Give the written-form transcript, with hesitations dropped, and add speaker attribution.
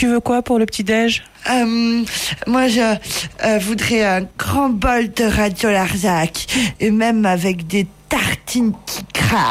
Speaker 1: Tu veux quoi pour le petit-déj?
Speaker 2: Moi, je voudrais un grand bol de Radio Larzac, et même avec des tartines qui craquent.